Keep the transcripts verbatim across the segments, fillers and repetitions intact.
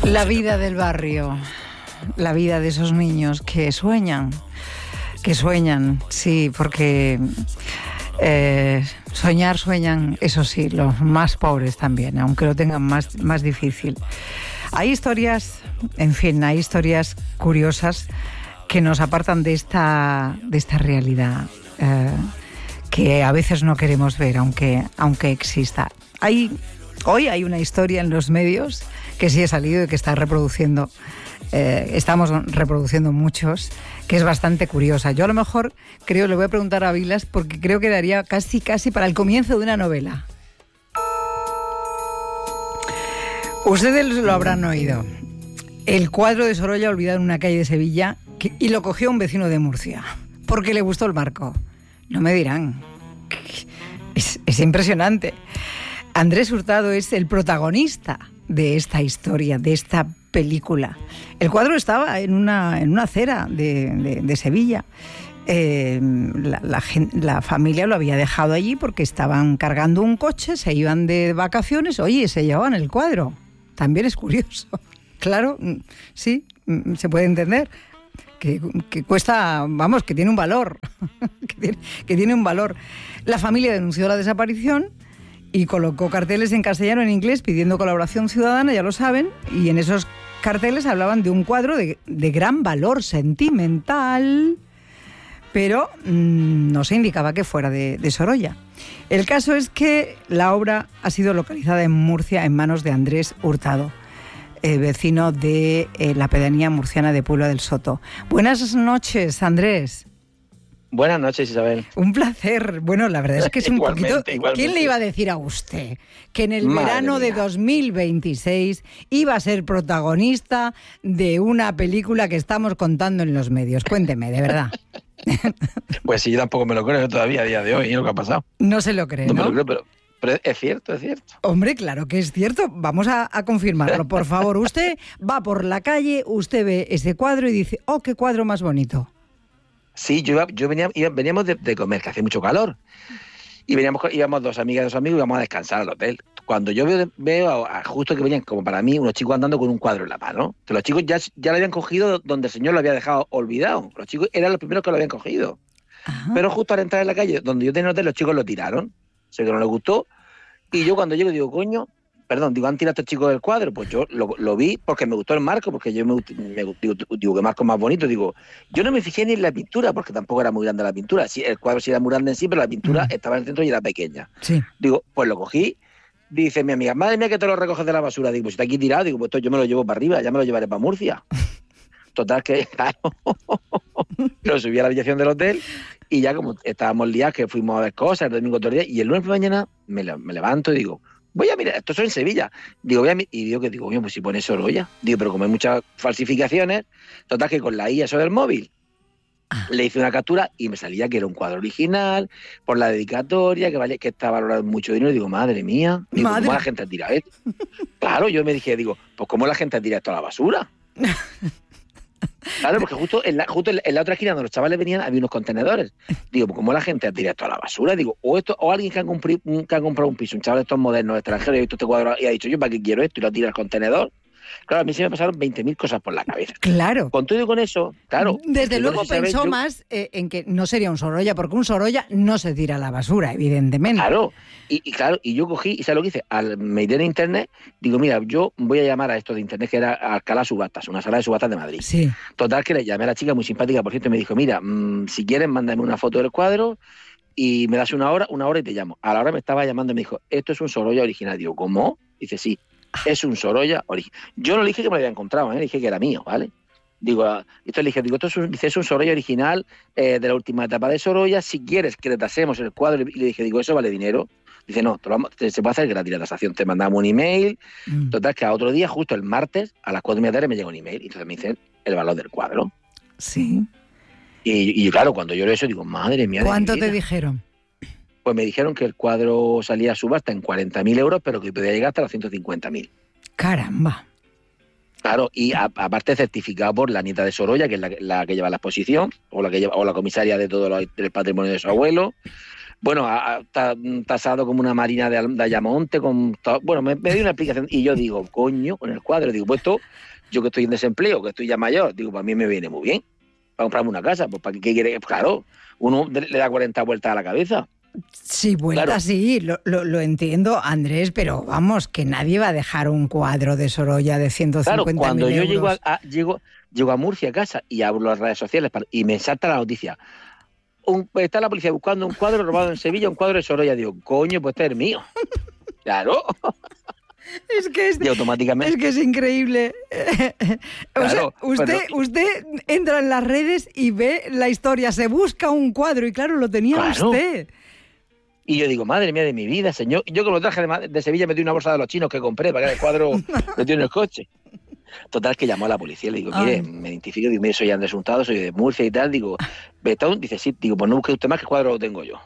La vida del barrio, la vida de esos niños que sueñan, que sueñan, sí, porque eh, soñar sueñan, eso sí, los más pobres también, aunque lo tengan más, más difícil. Hay historias, en fin, hay historias curiosas que nos apartan de esta, de esta realidad eh, que a veces no queremos ver, aunque, aunque exista. Hay, hoy hay una historia en los medios que sí he salido y que está reproduciendo, eh, estamos reproduciendo muchos, que es bastante curiosa. Yo a lo mejor creo, le voy a preguntar a Vilas, porque creo que daría casi, casi para el comienzo de una novela. Ustedes lo habrán oído. El cuadro de Sorolla olvidado en una calle de Sevilla que, y lo cogió un vecino de Murcia, porque le gustó el marco. No me dirán. Es, es impresionante. Andrés Hurtado es el protagonista de esta historia, de esta película. El cuadro estaba en una, en una acera de, de, de Sevilla. Eh, la, la, la familia lo había dejado allí porque estaban cargando un coche, se iban de vacaciones, oye, se llevaban el cuadro. También es curioso. Claro, sí, se puede entender. Que, que cuesta, vamos, que tiene un valor. que, tiene, que tiene un valor. La familia denunció la desaparición y colocó carteles en castellano y en inglés pidiendo colaboración ciudadana, ya lo saben, y en esos carteles hablaban de un cuadro de, de gran valor sentimental, pero mmm, no se indicaba que fuera de, de Sorolla. El caso es que la obra ha sido localizada en Murcia en manos de Andrés Hurtado, eh, vecino de eh, la pedanía murciana de Puebla del Soto. Buenas noches, Andrés. Buenas noches, Isabel. Un placer. Bueno, la verdad es que es un poquito... Igualmente. ¿Quién le iba a decir a usted que en el Madre verano mía. de dos mil veintiséis iba a ser protagonista de una película que estamos contando en los medios? Cuénteme, de verdad. Pues sí, yo tampoco me lo creo todavía a día de hoy, ¿eh? Lo que ha pasado. No se lo cree, ¿no? No me lo creo, pero, pero es cierto, es cierto. Hombre, claro que es cierto. Vamos a, a confirmarlo, por favor. Usted va por la calle, usted ve ese cuadro y dice, oh, qué cuadro más bonito. Sí, yo, iba, yo venía, iba, veníamos de, de comer, que hace mucho calor. Y veníamos, íbamos dos amigas y dos amigos y íbamos a descansar al hotel. Cuando yo veo, veo a, a justo que venían, como para mí, unos chicos andando con un cuadro en la mano. Que los chicos ya, ya lo habían cogido donde el señor lo había dejado olvidado. Los chicos eran los primeros que lo habían cogido. Ajá. Pero justo al entrar en la calle, donde yo tenía el hotel, los chicos lo tiraron. O sea, que no les gustó. Y yo cuando llego digo, coño, perdón, digo, ¿han tirado estos chicos del cuadro? Pues yo lo, lo vi porque me gustó el marco, porque yo me, me digo, digo, ¿qué marco más bonito? Digo, yo no me fijé ni en la pintura, porque tampoco era muy grande la pintura. Sí, el cuadro sí era muy grande en sí, pero la pintura mm. estaba en el centro y era pequeña. Sí. Digo, pues lo cogí. Dice mi amiga, madre mía, que te lo recoges de la basura. Digo, pues está aquí tirado. Digo, pues esto yo me lo llevo para arriba, ya me lo llevaré para Murcia. Total que, claro, lo subí a la habitación del hotel y ya como estábamos liados, que fuimos a ver cosas el domingo todo el día, y el lunes por la mañana me, me levanto y digo, voy a mirar, esto es en Sevilla. Digo, voy a mi... y digo que digo, oye, pues si pone Sorolla. Digo, pero como hay muchas falsificaciones, total que con la I A eso del móvil, le hice una captura y me salía que era un cuadro original, por la dedicatoria, que vale, que está valorado mucho dinero. Y digo, madre mía, digo, madre. ¿cómo la gente tira esto? Claro, yo me dije, digo, pues ¿cómo la gente tira esto a la basura? Claro, porque justo en la, justo en la otra esquina donde los chavales venían había unos contenedores. Digo, pues ¿cómo la gente tira esto a la basura? Digo, o esto, o alguien que ha, comprado, que ha comprado un piso, un chaval de estos modernos extranjeros, y ha visto este cuadro y ha dicho, yo para qué quiero esto, y lo tira al contenedor. Claro, a mí se me pasaron veinte mil cosas por la cabeza. Claro. Con todo y con eso, claro. Desde luego eso, pensó ¿sabes? más eh, en que no sería un Sorolla, porque un Sorolla no se tira a la basura, evidentemente. Claro, y, y claro, y yo cogí, y ¿sabes lo que hice? Al me iré en internet, digo, mira, yo voy a llamar a esto de internet, que era Alcalá Subastas, una sala de subastas de Madrid. Sí. Total, que le llamé a la chica, muy simpática, por cierto, y me dijo, mira, mmm, si quieres, mándame una foto del cuadro y me das una hora, una hora y te llamo. A la hora me estaba llamando y me dijo, esto es un Sorolla original. Digo, ¿cómo? Dice, sí. Es un Sorolla original. Yo no le dije que me lo había encontrado, ¿eh? Le dije que era mío, ¿vale? Digo, esto le dije, digo, esto es un, dice, es un Sorolla original eh, de la última etapa de Sorolla. Si quieres que le tasemos el cuadro, y le dije, digo, ¿eso vale dinero? Dice, no, te lo vamos, te, se puede hacer gratis la tasación. Te mandamos un email. Mm. Total, que a otro día, justo el martes, a las cuatro y media de la tarde, me llega un email. Y entonces me dicen el valor del cuadro. Sí. Y, y claro, cuando yo leo eso, digo, madre mía. ¿Cuánto te dijeron? Pues me dijeron que el cuadro salía a subasta en cuarenta mil euros, pero que podía llegar hasta los ciento cincuenta mil. Caramba. Claro, y a, aparte certificado por la nieta de Sorolla, que es la, la que lleva la exposición, o la que lleva, o la comisaria de todo lo, del patrimonio de su abuelo. Bueno, a- a- ta- tasado como una marina de, Al- de Ayamonte, con to- bueno, me, me dio una explicación y yo digo, coño, con el cuadro, digo, pues esto, yo que estoy en desempleo, que estoy ya mayor, digo, para mí me viene muy bien, para comprarme una casa, pues para qué qué quiere, claro, uno de- le da cuarenta vueltas a la cabeza. Sí, vuelta, Claro. sí, lo, lo, lo entiendo, Andrés, pero vamos, que nadie va a dejar un cuadro de Sorolla de ciento Claro, cincuenta cuando mil yo euros. llego a, a- llego, llego a Murcia a casa y abro las redes sociales para- y me salta la noticia, un- está la policía buscando un cuadro robado en Sevilla, un cuadro de Sorolla, digo, coño, pues este es el mío. Claro, Es que es, y automáticamente. es que es increíble. O sea, Claro, usted, pero- usted entra en las redes y ve la historia, se busca un cuadro y claro, lo tenía Claro. usted. Y yo digo, madre mía de mi vida, señor. Yo que lo traje de, Ma- de Sevilla metí una bolsa de los chinos que compré para que el cuadro metido en el coche. Total, que llamó a la policía. Le digo, mire, Ay. me identifico, digo, mire, soy Andrés Hurtado, soy de Murcia y tal. Digo, ¿Betón? Dice, sí. Digo, pues no busque usted más, que el cuadro lo tengo yo.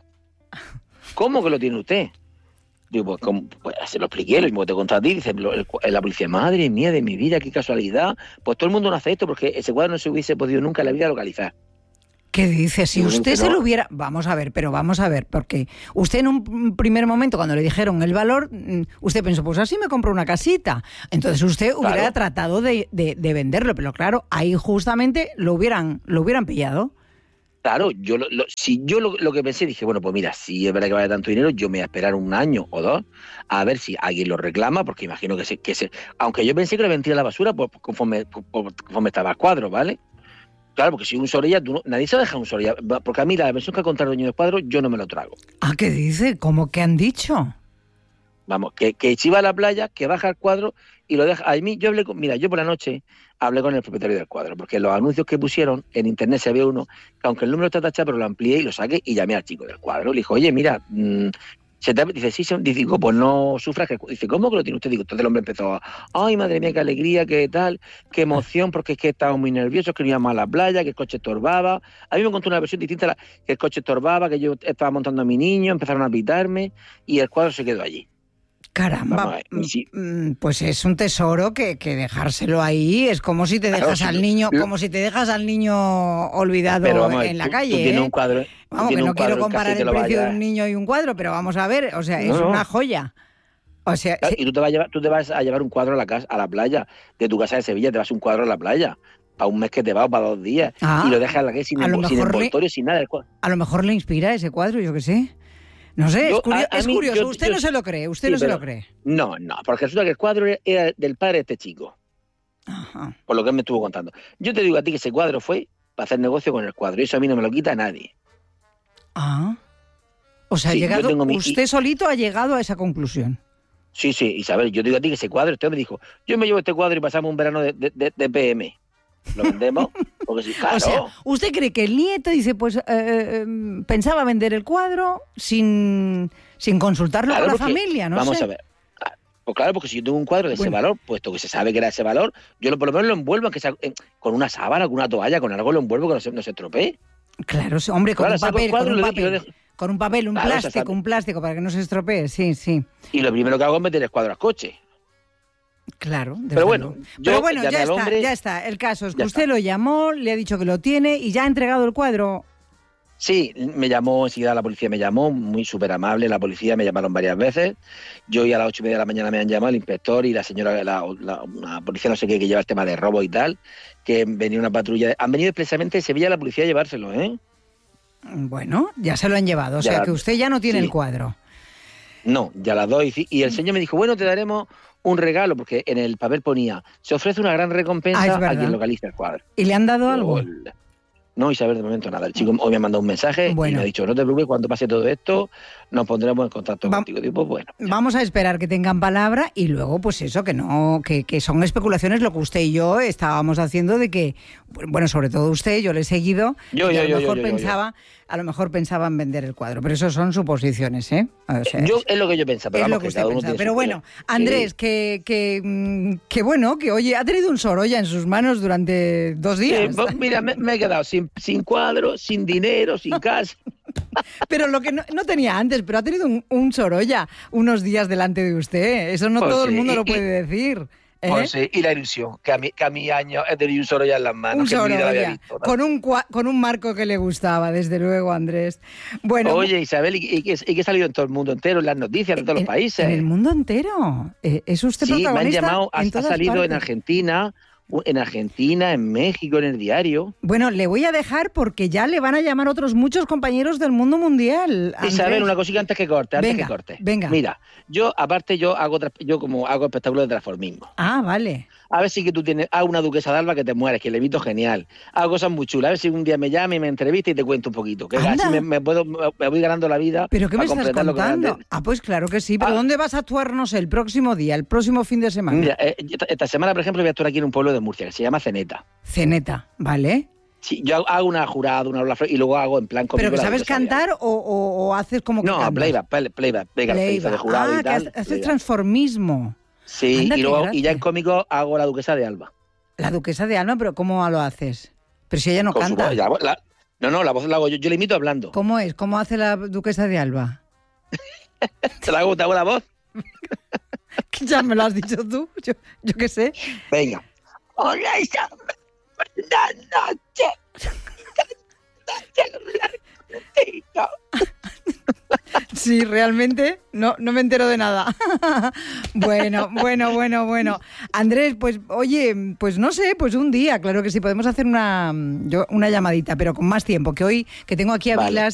¿Cómo que lo tiene usted? Digo, pues, ¿cómo? Pues se lo expliqué, lo mismo que te conté a ti. Dice lo- el cu- la policía, madre mía de mi vida, qué casualidad. Pues todo el mundo no hace esto porque ese cuadro no se hubiese podido nunca en la vida localizar. ¿Qué dice? Si Digo, usted que se no. lo hubiera... Vamos a ver, pero vamos a ver, porque usted en un primer momento, cuando le dijeron el valor, mm, usted pensó, pues así me compro una casita. Entonces usted hubiera Claro. tratado de, de- de venderlo, pero claro, ahí justamente lo hubieran, lo hubieran pillado. Claro, yo lo, lo- si yo lo, lo que pensé, dije, bueno, pues mira, si es verdad que vale tanto dinero, yo me voy a esperar un año o dos a ver si alguien lo reclama, porque imagino que se, que se aunque yo pensé que lo vendría a la basura pues, conforme, conforme estaba el cuadro, ¿vale? Claro, porque si un Sorolla, tú no- nadie se deja un Sorolla, porque a mí la versión que ha contado el dueño del cuadro, yo no me lo trago. ¿Ah, qué dice? ¿Cómo que han dicho? Vamos, que, que si va a la playa, que baja el cuadro y lo deja. A mí, yo hablé con, mira, yo por la noche hablé con el propietario del cuadro, porque los anuncios que pusieron en internet se ve uno, que aunque el número está tachado, pero lo amplié y lo saqué y llamé al chico del cuadro. Le dijo, oye, mira, mmm, se te... dice, sí, se... dice, digo, pues no sufras. Que... Dice, ¿cómo que lo tiene usted? Digo, entonces el hombre empezó a, ay, madre mía, qué alegría, qué tal, qué emoción, porque es que estábamos muy nerviosos, que no íbamos a la playa, que el coche estorbaba. A mí me contó una versión distinta, la... que el coche estorbaba, que yo estaba montando a mi niño, empezaron a pitarme y el cuadro se quedó allí. Caramba, Vamos a ver, y si- mm, pues es un tesoro que, que dejárselo ahí es como si te Claro, dejas si al lo- niño, lo- como si te dejas al niño olvidado Pero vamos a ver, en la tú- calle. tú tienes ¿eh? un cuadro, tú Vamos, que tienes no un quiero cuadro en casa y comparar te el lo vas a precio de llevar. un niño y un cuadro, pero vamos a ver, o sea, No, es no. una joya. O sea, Claro, sí, y tú te vas a llevar, tú te vas a llevar un cuadro a la casa, a la playa, de tu casa de Sevilla, te vas un cuadro a la playa, para un mes que te va o para dos días, Ah, y lo dejas en la calle sin, a lo envol- sin mejor le- envoltorio, sin nada. El cuadro. a lo mejor le inspira ese cuadro, yo qué sé. No sé, Yo- es, curio- a- a es mí, curioso, yo- usted yo- no se lo cree, usted sí, no se pero- lo cree. No, no, porque resulta que el cuadro era del padre de este chico, Ajá. por lo que él me estuvo contando. Yo te digo a ti que ese cuadro fue para hacer negocio con el cuadro, y eso a mí no me lo quita nadie. Ah. O sea, ha Sí, yo llegado, tengo mi- usted solito ha llegado a esa conclusión. Sí, sí, Isabel, yo te digo a ti que ese cuadro, este hombre dijo, yo me llevo este cuadro y pasamos un verano de, de, de- de P M. ¿Lo vendemos? Porque sí, claro. O sea, ¿usted cree que el nieto dice, pues, eh, eh, pensaba vender el cuadro sin, sin consultarlo Claro, con la porque- familia? No Vamos sé. a ver. Ah, Pues claro, porque si yo tengo un cuadro de Bueno. ese valor, puesto que se sabe que era ese valor, yo lo, por lo menos lo envuelvo, aunque sea, eh, con una sábana, con una toalla, con algo lo envuelvo que no se, no se estropee. Claro, sí, hombre, con Claro, un saco el papel, con cuadro un y lo- y lo papel, dejo. con un papel, un Claro, plástico, exactamente. un plástico para que no se estropee, sí, sí. Y lo primero que hago es meter el cuadro al coche. Claro, desde Pero bueno, luego. yo Pero bueno, llamé ya al está, hombre- ya está. El caso es que Ya usted está. lo llamó, le ha dicho que lo tiene y ya ha entregado el cuadro. Sí, me llamó, enseguida la policía me llamó, muy súper amable, la policía me llamaron varias veces. Yo y a las ocho y media de la mañana me han llamado el inspector y la señora, la, la, una policía no sé qué, que lleva el tema de robo y tal, que venía una patrulla. Han venido expresamente de Sevilla la policía a llevárselo, ¿eh? Bueno, ya se lo han llevado, o Ya, sea que usted ya no tiene sí. el cuadro. No, ya las doy. Y el señor me dijo, bueno, te daremos un regalo, porque en el papel ponía, se ofrece una gran Ah, recompensa es a verdad. quien localice el cuadro. ¿Y le han dado algo? Yo, No, Isabel, de momento nada. El chico hoy me ha mandado un mensaje Bueno. y me ha dicho, no te preocupes, cuando pase todo esto, nos pondremos en contacto Va- contigo. Digo, pues bueno. Vamos a esperar que tengan palabra y luego, pues eso, que no, que, que son especulaciones lo que usted y yo estábamos haciendo de que, bueno, sobre todo usted, yo le he seguido, Yo, y yo, a lo yo, mejor yo, yo, yo. pensaba, a lo mejor pensaban vender el cuadro, pero eso son suposiciones, ¿eh? O sea, Yo, es lo que yo pensaba, pero es lo vamos, que que usted cada uno pensaba. tiene Pero su bueno, creencia. Andrés, Sí. que, que, mm, que bueno, que oye, ha tenido un Sorolla en sus manos durante dos Sí, días. pues mira, me, me he quedado sin, sin cuadro, sin dinero, sin casa. Pero lo que no, no tenía antes, pero ha tenido un, un Sorolla unos días delante de usted. Eso no Pues todo el sí, mundo y- lo y- puede decir. ¿Eh? Pues sí, y la ilusión, que a mi, que a mi año he tenido un Sorolla en las manos, Un que en mi vida lo había Sorolla, visto, ¿no? con un, cua- con un marco que le gustaba, desde luego, Andrés. Bueno, Oye, Isabel, y, y que, y que he salido en todo el mundo entero, en las noticias de todos los en, países. en el mundo entero. Eh, ¿Es usted Sí, me han protagonista llamado, ha, en ha todas salido partes? en Argentina, en Argentina, en México, en el diario. Bueno, le voy a dejar porque ya le van a llamar otros muchos compañeros del mundo mundial. Andrés. Isabel, una cosita antes que corte, antes Venga, que corte. venga. Mira, yo aparte yo hago tra- yo como hago espectáculos de transformismo. Ah, vale. A ver si que tú tienes a una duquesa de Alba que te mueres, que le invito genial. Hago cosas muy chulas. A ver si un día me llame y me entrevista y te cuento un poquito. Que Anda. así me, me puedo, me voy ganando la vida. ¿Pero qué me para estás completar lo que me contando? dan de- Ah, pues claro que sí. ¿Pero Ah. dónde vas a actuar, no sé, el próximo día, el próximo fin de semana? Mira, eh, esta, esta semana, por ejemplo, voy a actuar aquí en un pueblo de Murcia que se llama Ceneta. Ceneta, ¿vale? Sí, yo hago- hago una jurada, una Lola Flor, y luego hago en plan ¿Pero cómico que la sabes duquesa de cantar Alba. o, o- o haces como que No, cantas? playback, play- playback, playback, Playback. de jurado Ah, y tal. que haces playback. transformismo. Sí, Anda, y qué luego gracia. y ya en cómico hago la duquesa de Alba. La duquesa de Alba, pero ¿cómo lo haces? Pero si ella no Con su canta. voz, la voz- la- no, no, la voz la hago yo, yo le imito hablando. ¿Cómo es? ¿Cómo hace la duquesa de Alba? ¿Te la hago, te hago la voz? Que ya me lo has dicho tú, yo, yo qué sé. Venga. Hola, Isabel. Buenas noches. Sí, realmente no, no me entero de nada. Bueno, bueno, bueno, bueno. Andrés, pues oye, pues no sé, pues un día, claro que sí, podemos hacer una, yo, una llamadita, pero con más tiempo, que hoy que tengo aquí a Vale. Vilas